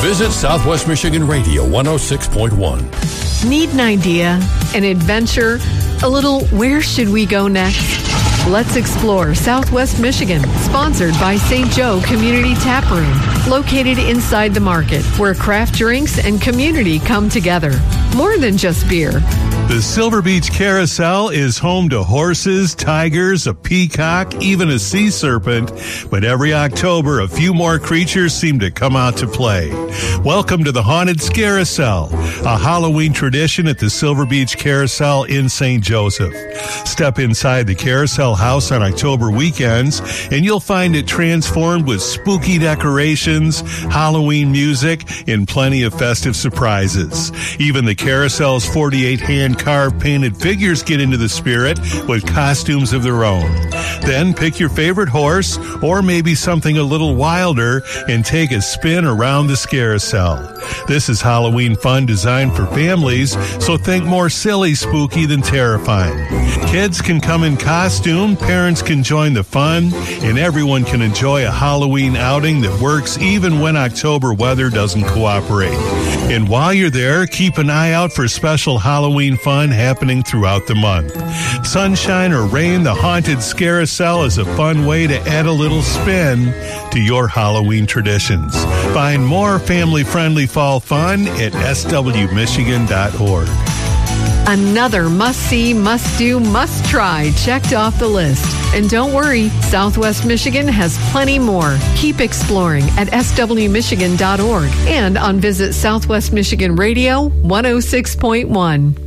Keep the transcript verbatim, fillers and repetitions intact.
Visit Southwest Michigan Radio one oh six point one. Need an idea, an adventure, a little where should we go next? Let's explore Southwest Michigan, sponsored by Saint Joe Community Tap Room, located inside the market where craft drinks and community come together. More than just beer. The Silver Beach Carousel is home to horses, tigers, a peacock, even a sea serpent. But every October, a few more creatures seem to come out to play. Welcome to the Haunted Scarousel, a Halloween tradition at the Silver Beach Carousel in Saint Joseph. Step inside the Carousel House on October weekends, and you'll find it transformed with spooky decorations, Halloween music, and plenty of festive surprises. Even the Carousel's forty-eight hand carved painted figures get into the spirit with costumes of their own. Then pick your favorite horse or maybe something a little wilder and take a spin around the Scarousel. This is Halloween fun designed for families, so think more silly spooky than terrifying. Kids can come in costume, parents can join the fun, and everyone can enjoy a Halloween outing that works even when October weather doesn't cooperate. And while you're there, keep an eye out for special Halloween fun happening throughout the month. Sunshine or rain, the Haunted Scarousel is a fun way to add a little spin to your Halloween traditions. Find more family-friendly fall fun at s w michigan dot org. Another must-see, must-do, must-try checked off the list. And don't worry, Southwest Michigan has plenty more. Keep exploring at s w michigan dot org and on Visit Southwest Michigan Radio one oh six point one.